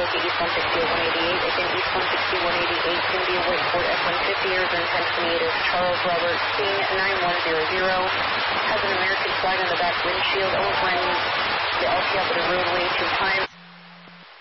to East 160 at 188. Again, East 160, 188, India Wakeport F-150, Arizona 1028 is Charles Robert King 9100. Has an American flag on the back windshield, overrunning the El Capital roadway 2 times.